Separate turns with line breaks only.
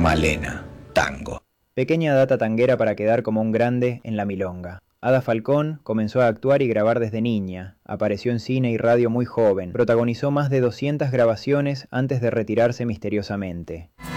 Malena, tango.
Pequeña data tanguera para quedar como un grande en la milonga. Ada Falcón comenzó a actuar y grabar desde niña, apareció en cine y radio muy joven, protagonizó más de 200 grabaciones antes de retirarse misteriosamente.